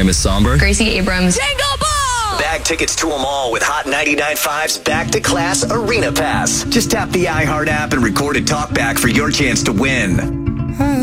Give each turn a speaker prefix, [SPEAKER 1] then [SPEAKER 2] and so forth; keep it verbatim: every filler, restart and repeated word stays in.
[SPEAKER 1] name is Somber.
[SPEAKER 2] Gracie Abrams.
[SPEAKER 3] Jingle Ball!
[SPEAKER 4] Bag tickets to them all with Hot ninety-nine point five's Back to Class Arena Pass. Just tap the iHeart app and record a talkback for your chance to win.